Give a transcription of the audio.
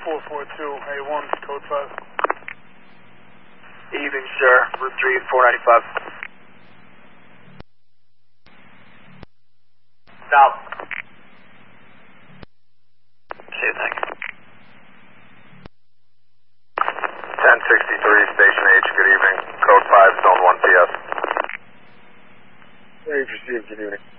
442A1, code 5. Evening, sir. Route 3, 495. South. See you, thank you. 1063, Station H, good evening. Code 5, Zone 1 PS. Range received, good evening.